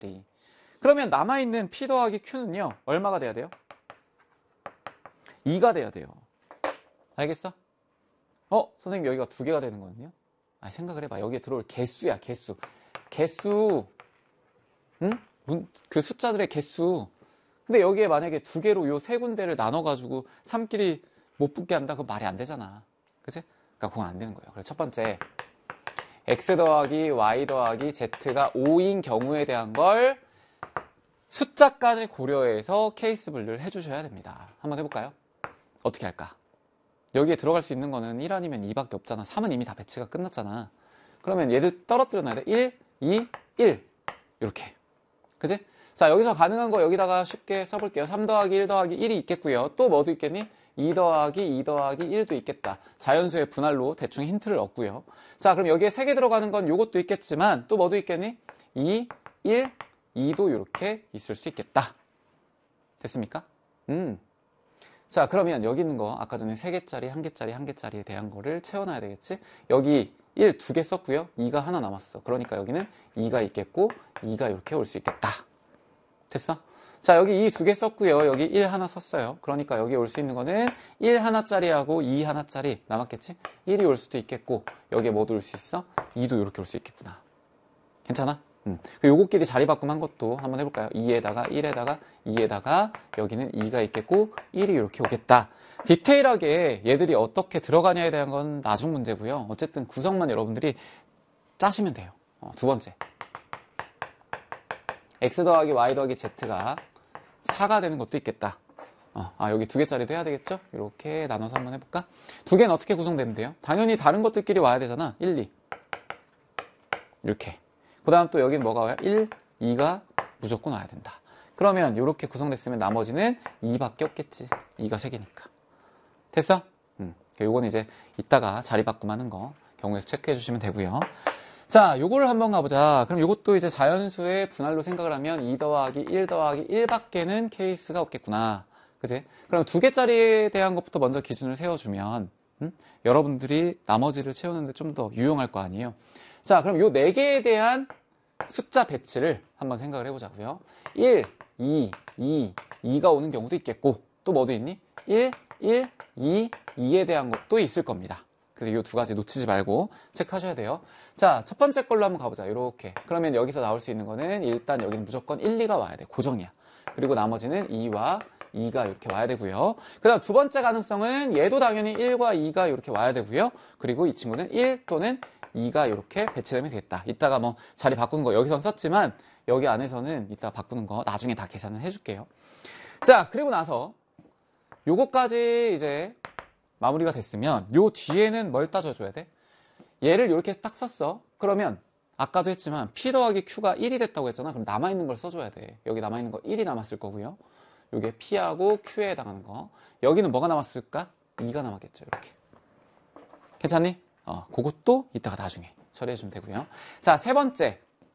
그러면 남아있는 P 더하기 Q는요. 얼마가 돼야 돼요? 2가 돼야 돼요. 알겠어? 선생님 여기가 2개가 되는 거는요? 생각을 해봐. 여기에 들어올 개수야, 개수. 응? 그 숫자들의 개수. 근데 여기에 만약에 2개로 요 3군데를 나눠가지고 3끼리 못 붙게 한다? 그거 말이 안 되잖아. 그치? 그러니까 그건 안 되는 거예요. 그래서 첫 번째, x 더하기 y 더하기 z가 5인 경우에 대한 걸 숫자까지 고려해서 케이스 분류를 해주셔야 됩니다. 한번 해볼까요? 어떻게 할까? 여기에 들어갈 수 있는 거는 1 아니면 2밖에 없잖아. 3은 이미 다 배치가 끝났잖아. 그러면 얘들 떨어뜨려 놔야 돼. 1, 2, 1 이렇게. 그치? 자, 여기서 가능한 거 여기다가 쉽게 써볼게요. 3 더하기 1 더하기 1이 있겠고요. 또 뭐도 있겠니? 2 더하기 2 더하기 1도 있겠다. 자연수의 분할로 대충 힌트를 얻고요. 자, 그럼 여기에 3개 들어가는 건 요것도 있겠지만 또 뭐도 있겠니? 2, 1, 2도 이렇게 있을 수 있겠다. 됐습니까? 자, 그러면 여기 있는 거 아까 전에 3개짜리, 1개짜리, 1개짜리에 대한 거를 채워놔야 되겠지? 여기 1, 2개 썼고요. 2가 하나 남았어. 그러니까 여기는 2가 있겠고 2가 이렇게 올 수 있겠다. 됐어? 자, 여기 2 2개 썼고요. 여기 1 하나 썼어요. 그러니까 여기 올 수 있는 거는 1 하나짜리하고 2 하나짜리 남았겠지? 1이 올 수도 있겠고 여기에 뭐도 올 수 있어? 2도 이렇게 올 수 있겠구나. 괜찮아? 요거끼리 자리 바꿈한 것도 한번 해볼까요? 2에다가 1에다가 2에다가 여기는 2가 있겠고 1이 이렇게 오겠다. 디테일하게 얘들이 어떻게 들어가냐에 대한 건 나중 문제고요. 어쨌든 구성만 여러분들이 짜시면 돼요. 두 번째, x 더하기 y 더하기 z가 4가 되는 것도 있겠다. 여기 2개짜리도 해야 되겠죠? 이렇게 나눠서 한번 해볼까? 2개는 어떻게 구성되면 돼요? 당연히 다른 것들끼리 와야 되잖아. 1, 2 이렇게. 그 다음 또 여긴 뭐가 와요? 1, 2가 무조건 와야 된다. 그러면 이렇게 구성됐으면 나머지는 2밖에 없겠지. 2가 3개니까. 됐어? 요거는 이제 이따가 자리 바꿈하는 거 경우에서 체크해 주시면 되고요. 자, 요거를 한번 가보자. 그럼 요것도 이제 자연수의 분할로 생각을 하면 2 더하기 1 더하기 1밖에는 케이스가 없겠구나. 그지? 그럼 2개짜리에 대한 것부터 먼저 기준을 세워주면 여러분들이 나머지를 채우는데 좀 더 유용할 거 아니에요. 자, 그럼 요 4개에 대한 숫자 배치를 한번 생각을 해보자고요. 1, 2, 2, 2가 오는 경우도 있겠고 또 뭐도 있니? 1, 1, 2, 2에 대한 것도 있을 겁니다. 그래서 이 2가지 놓치지 말고 체크하셔야 돼요. 자, 첫 번째 걸로 한번 가보자. 이렇게. 그러면 여기서 나올 수 있는 거는 일단 여기는 무조건 1, 2가 와야 돼. 고정이야. 그리고 나머지는 2와 2가 이렇게 와야 되고요. 그 다음 두 번째 가능성은 얘도 당연히 1과 2가 이렇게 와야 되고요. 그리고 이 친구는 1 또는 2가 이렇게 배치되면 되겠다. 이따가 뭐 자리 바꾸는 거 여기선 썼지만 여기 안에서는 이따 바꾸는 거 나중에 다 계산을 해줄게요. 자, 그리고 나서 요거까지 이제 마무리가 됐으면 요 뒤에는 뭘 따져줘야 돼? 얘를 이렇게 딱 썼어. 그러면 아까도 했지만 P 더하기 Q가 1이 됐다고 했잖아. 그럼 남아있는 걸 써줘야 돼. 여기 남아있는 거 1이 남았을 거고요. 요게 P하고 Q에 해당하는 거. 여기는 뭐가 남았을까? 2가 남았겠죠. 이렇게. 괜찮니? 그것도 이따가 나중에 처리해주면 되고요. 자, 세 번째.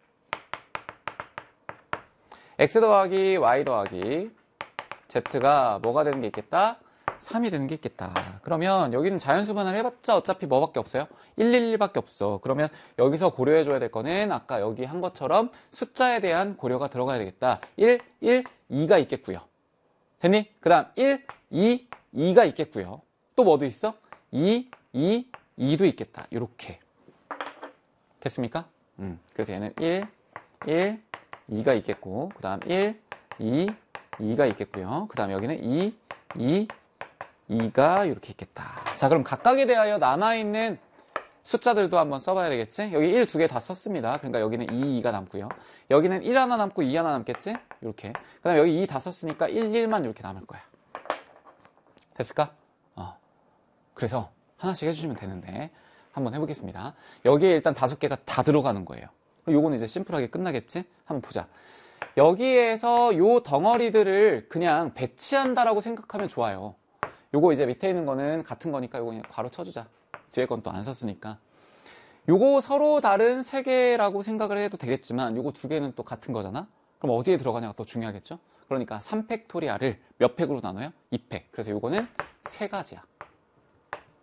X 더하기 Y 더하기 Z가 뭐가 되는 게 있겠다? 3이 되는 게 있겠다. 그러면 여기는 자연수분을 해봤자 어차피 뭐밖에 없어요? 111밖에 없어. 그러면 여기서 고려해줘야 될 거는 아까 여기 한 것처럼 숫자에 대한 고려가 들어가야 되겠다. 1, 1, 2가 있겠고요. 됐니? 그 다음 1, 2, 2가 있겠고요. 또 뭐도 있어? 2, 2, 2도 있겠다. 이렇게. 됐습니까? 그래서 얘는 1, 1, 2가 있겠고 그 다음 1, 2, 2가 있겠고요. 그 다음 여기는 2, 2, 2가 이렇게 있겠다. 자, 그럼 각각에 대하여 남아있는 숫자들도 한번 써봐야 되겠지? 여기 1, 2개 다 썼습니다. 그러니까 여기는 2, 2가 남고요. 여기는 1 하나 남고 2 하나 남겠지? 이렇게. 그 다음에 여기 2 다 썼으니까 1, 1만 이렇게 남을 거야. 됐을까? 그래서 하나씩 해주시면 되는데 한번 해보겠습니다. 여기에 일단 5개가 다 들어가는 거예요. 요거는 이제 심플하게 끝나겠지? 한번 보자. 여기에서 요 덩어리들을 그냥 배치한다라고 생각하면 좋아요. 요거 이제 밑에 있는 거는 같은 거니까 요거 그냥 괄호 쳐주자. 뒤에 건 또 안 썼으니까. 요거 서로 다른 3개라고 생각을 해도 되겠지만 요거 2개는 또 같은 거잖아? 그럼 어디에 들어가냐가 또 중요하겠죠? 그러니까 3팩토리아를 몇 팩으로 나눠요? 2팩. 그래서 요거는 3가지야.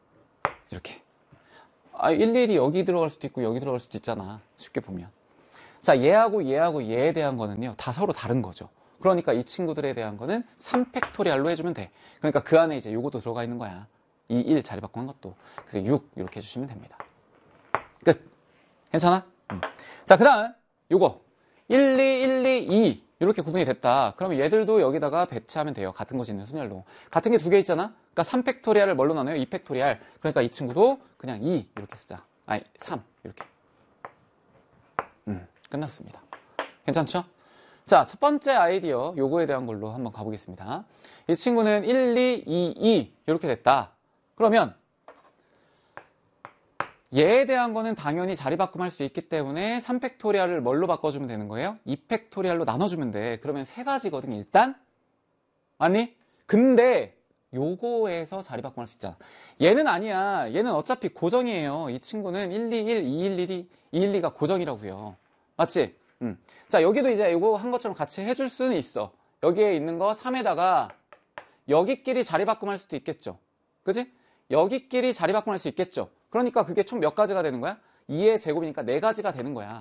이렇게. 일일이 여기 들어갈 수도 있고 여기 들어갈 수도 있잖아. 쉽게 보면. 자, 얘하고 얘하고 얘에 대한 거는요, 다 서로 다른 거죠. 그러니까 이 친구들에 대한 거는 3팩토리알로 해주면 돼. 그러니까 그 안에 이제 요것도 들어가 있는 거야. 이 1 자리 바꾸는 것도. 그래서 6 이렇게 해주시면 됩니다. 끝. 괜찮아? 자, 그 다음 요거 1, 2, 1, 2, 2 이렇게 구분이 됐다. 그러면 얘들도 여기다가 배치하면 돼요. 같은 것이 있는 순열로. 같은 게 두 개 있잖아. 그러니까 3팩토리알을 뭘로 나눠요? 2팩토리알. 그러니까 이 친구도 그냥 2 이렇게 쓰자. 아니 3 이렇게. 끝났습니다. 괜찮죠? 자, 첫 번째 아이디어 요거에 대한 걸로 한번 가보겠습니다. 이 친구는 1, 2, 2, 2 이렇게 됐다. 그러면 얘에 대한 거는 당연히 자리 바꿈할 수 있기 때문에 3팩토리알을 뭘로 바꿔주면 되는 거예요? 2팩토리알로 나눠주면 돼. 그러면 세 가지거든 일단. 아니? 근데 요거에서 자리 바꿈할 수 있잖아. 얘는 아니야. 얘는 어차피 고정이에요. 이 친구는 1, 2, 1, 2, 1, 2, 2, 1, 2가 고정이라고요. 맞지? 자, 여기도 이제 이거 한 것처럼 같이 해줄 수는 있어. 여기에 있는 거 3에다가 여기끼리 자리 바꿈할 수도 있겠죠. 그지? 여기끼리 자리 바꿈할 수 있겠죠. 그러니까 그게 총 몇 가지가 되는 거야? 2의 제곱이니까 4가지가 되는 거야.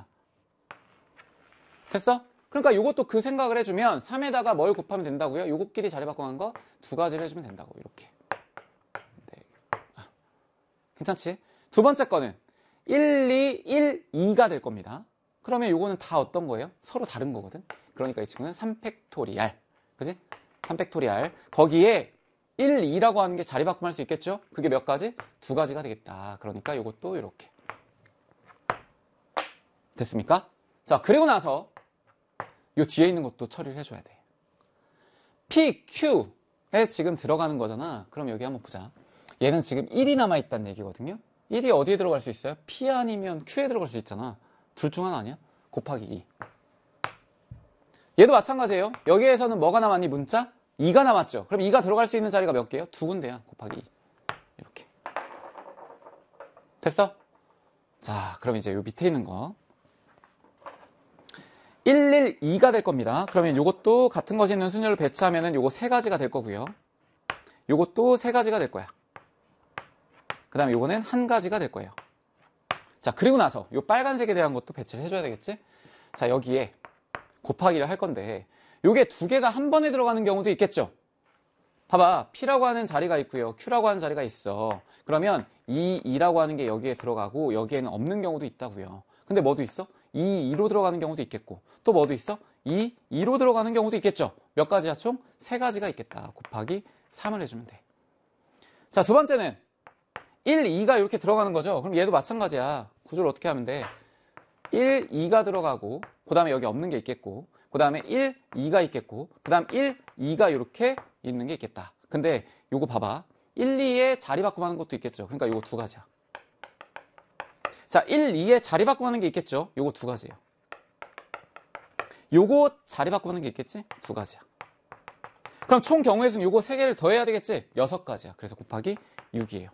됐어? 그러니까 이것도 그 생각을 해주면 3에다가 뭘 곱하면 된다고요? 요것끼리 자리 바꿔간 거 2가지를 해주면 된다고. 이렇게. 네. 괜찮지? 두 번째 거는 1, 2, 1, 2가 될 겁니다. 그러면 요거는 다 어떤 거예요? 서로 다른 거거든. 그러니까 이 친구는 3팩토리알. 그지? 3팩토리알. 거기에 1, 2라고 하는 게 자리 바꿈할 수 있겠죠? 그게 몇 가지? 2가지가 되겠다. 그러니까 요것도 이렇게. 됐습니까? 자, 그리고 나서 요 뒤에 있는 것도 처리를 해줘야 돼. P, Q에 지금 들어가는 거잖아. 그럼 여기 한번 보자. 얘는 지금 1이 남아있다는 얘기거든요. 1이 어디에 들어갈 수 있어요? P 아니면 Q에 들어갈 수 있잖아. 둘 중 하나 아니야? 곱하기 2. 얘도 마찬가지예요. 여기에서는 뭐가 남았니? 문자? 2가 남았죠. 그럼 2가 들어갈 수 있는 자리가 몇 개예요? 2군데야. 곱하기 2. 이렇게. 됐어? 자, 그럼 이제 요 밑에 있는 거 1, 1, 2가 될 겁니다. 그러면 요것도 같은 것이 있는 순열을 배치하면은 요거 3가지가 될 거고요. 요것도 3가지가 될 거야. 그 다음에 요거는 1가지가 될 거예요. 자, 그리고 나서 요 빨간색에 대한 것도 배치를 해줘야 되겠지? 자, 여기에 곱하기를 할 건데 요게 2개가 한 번에 들어가는 경우도 있겠죠? 봐봐. P라고 하는 자리가 있고요. Q라고 하는 자리가 있어. 그러면 2라고 하는 게 여기에 들어가고 여기에는 없는 경우도 있다고요. 근데 뭐도 있어? 2로 들어가는 경우도 있겠고 또 뭐도 있어? 2로 들어가는 경우도 있겠죠? 몇 가지야 총? 3가지가 있겠다. 곱하기 3을 해주면 돼. 자, 두 번째는 1, 2가 이렇게 들어가는 거죠. 그럼 얘도 마찬가지야. 구조를 어떻게 하면 돼? 1, 2가 들어가고 그 다음에 여기 없는 게 있겠고 그 다음에 1, 2가 있겠고 그 다음 1, 2가 이렇게 있는 게 있겠다. 근데 요거 봐봐. 1, 2에 자리 바꿈하는 것도 있겠죠. 그러니까 요거 2가지야. 자, 1, 2에 자리 바꿈하는 게 있겠죠. 요거 2가지예요. 요거 자리 바꿈하는 게 있겠지? 2가지야. 그럼 총 경우의 수는 요거 3개를 더해야 되겠지? 6가지야. 그래서 곱하기 6이에요.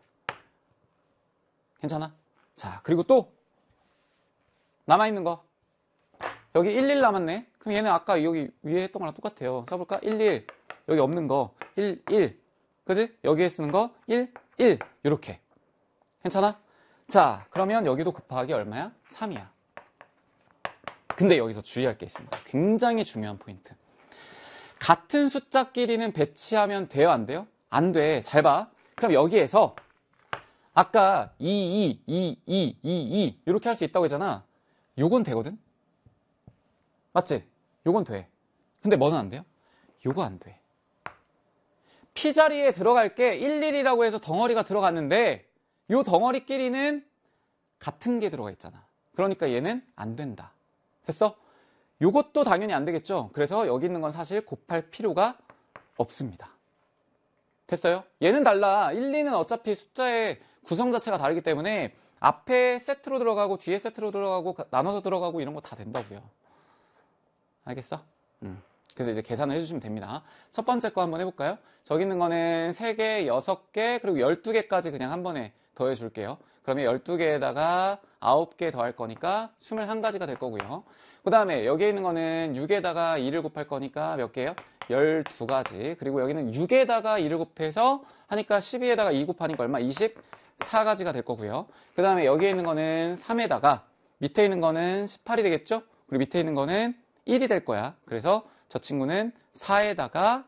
괜찮아? 자, 그리고 또 남아있는 거 여기 1, 1 남았네. 그럼 얘는 아까 여기 위에 했던 거랑 똑같아요. 써볼까? 1, 1 여기 없는 거 1, 1 그지? 여기에 쓰는 거 1, 1 이렇게. 괜찮아? 자, 그러면 여기도 곱하기 얼마야? 3이야. 근데 여기서 주의할 게 있습니다. 굉장히 중요한 포인트. 같은 숫자끼리는 배치하면 돼요? 안 돼요? 안 돼. 잘 봐. 그럼 여기에서 아까 2, 2, 2, 2, 2, 2 이렇게 할 수 있다고 했잖아. 요건 되거든? 맞지? 요건 돼. 근데 뭐는 안 돼요? 요거 안 돼. P 자리에 들어갈 게 1, 1이라고 해서 덩어리가 들어갔는데 요 덩어리끼리는 같은 게 들어가 있잖아. 그러니까 얘는 안 된다. 됐어? 요것도 당연히 안 되겠죠? 그래서 여기 있는 건 사실 곱할 필요가 없습니다. 됐어요? 얘는 달라. 1, 2는 어차피 숫자의 구성 자체가 다르기 때문에 앞에 세트로 들어가고 뒤에 세트로 들어가고 나눠서 들어가고 이런 거 다 된다고요. 알겠어? 그래서 이제 계산을 해주시면 됩니다. 첫 번째 거 한번 해볼까요? 저기 있는 거는 3개, 6개, 그리고 12개까지 그냥 한 번에 더해줄게요. 그러면 12개에다가 9개 더할 거니까 21가지가 될 거고요. 그 다음에 여기에 있는 거는 6에다가 2를 곱할 거니까 몇 개예요? 12가지. 그리고 여기는 6에다가 2를 곱해서 하니까 12에다가 2 곱하니까 얼마? 24가지가 될 거고요. 그 다음에 여기에 있는 거는 3에다가 밑에 있는 거는 18이 되겠죠? 그리고 밑에 있는 거는 1이 될 거야. 그래서 저 친구는 4에다가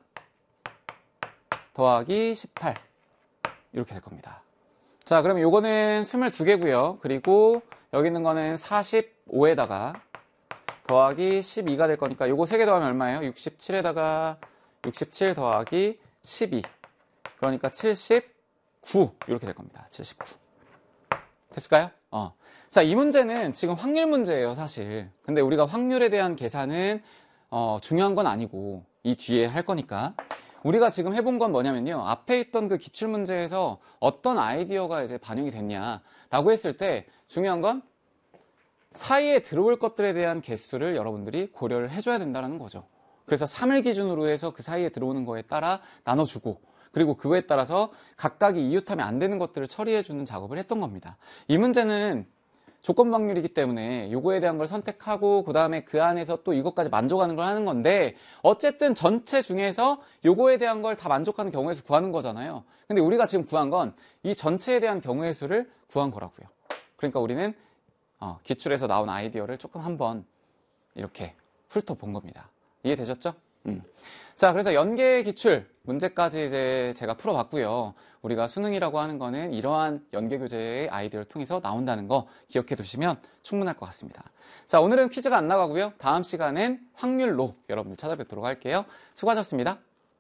더하기 18 이렇게 될 겁니다. 자, 그러면 요거는 22개고요. 그리고 여기 있는 거는 45에다가 더하기 12가 될 거니까 요거 3개 더하면 얼마예요? 67에다가 67 더하기 12 그러니까 79 이렇게 될 겁니다. 79 됐을까요? 자, 이 문제는 지금 확률 문제예요, 사실. 근데 우리가 확률에 대한 계산은 중요한 건 아니고 이 뒤에 할 거니까 우리가 지금 해본 건 뭐냐면요. 앞에 있던 그 기출문제에서 어떤 아이디어가 이제 반영이 됐냐라고 했을 때 중요한 건 사이에 들어올 것들에 대한 개수를 여러분들이 고려를 해줘야 된다는 거죠. 그래서 3을 기준으로 해서 그 사이에 들어오는 거에 따라 나눠주고 그리고 그거에 따라서 각각이 이웃하면 안 되는 것들을 처리해주는 작업을 했던 겁니다. 이 문제는 조건 확률이기 때문에 요거에 대한 걸 선택하고 그 다음에 그 안에서 또 이것까지 만족하는 걸 하는 건데 어쨌든 전체 중에서 요거에 대한 걸 다 만족하는 경우의 수 구하는 거잖아요. 근데 우리가 지금 구한 건 이 전체에 대한 경우의 수를 구한 거라고요. 그러니까 우리는 기출에서 나온 아이디어를 조금 한번 이렇게 훑어본 겁니다. 이해되셨죠? 자, 그래서 연계 기출 문제까지 이제 제가 풀어봤고요. 우리가 수능이라고 하는 거는 이러한 연계 교재의 아이디어를 통해서 나온다는 거 기억해 두시면 충분할 것 같습니다. 자, 오늘은 퀴즈가 안 나가고요. 다음 시간엔 확률로 여러분들 찾아뵙도록 할게요. 수고하셨습니다.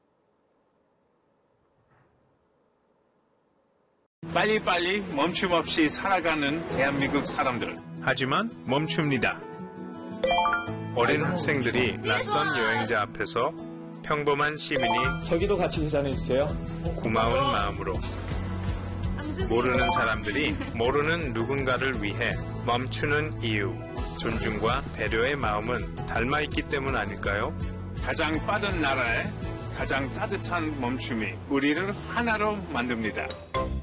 빨리빨리 멈춤 없이 살아가는 대한민국 사람들. 하지만 멈춥니다. 어린 학생들이 낯선 여행자 앞에서 평범한 시민이 저기도 같이 계산해주세요. 고마운 마음으로 모르는 사람들이 모르는 누군가를 위해 멈추는 이유, 존중과 배려의 마음은 닮아있기 때문 아닐까요? 가장 빠른 나라에 가장 따뜻한 멈춤이 우리를 하나로 만듭니다.